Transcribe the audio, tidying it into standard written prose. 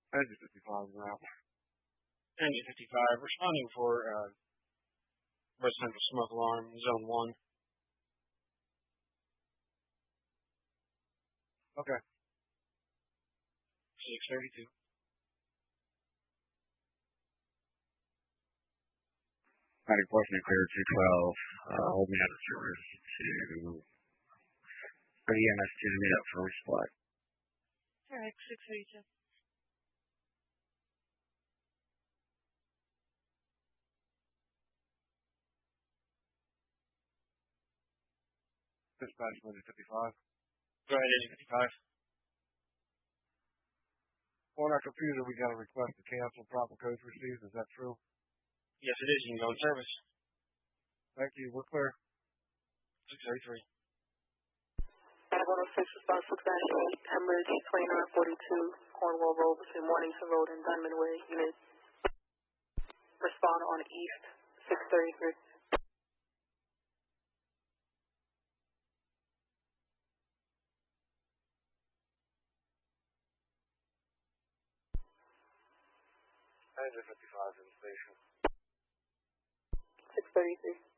Engine 55 route. Engine 55, responding for residential smoke alarm, zone 1. Okay. 632. County Portion clear 212. Hold me out of service to EMS to meet up for resupply. Alright, 632. Dispatch Engine 55. Go ahead, Engine 55. On our computer, we got a request to cancel proper codes received. Is that true? Yes, it is. You can go in service. Thank you. We're clear. 633. 106, response 698, hemorrhage 2942, Cornwall Road between Mornington Road and Dunman Way. Unit respond on East 633. Engine 55 in the station. 633.